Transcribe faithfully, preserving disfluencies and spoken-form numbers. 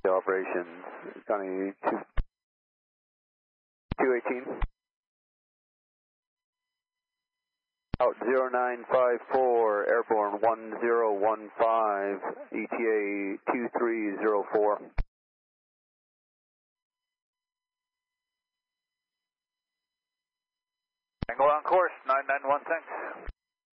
The operations, County two eighteen. Out zero nine five four, airborne one zero one five, E T A two three zero four. Tango on course, nine nine one, thanks.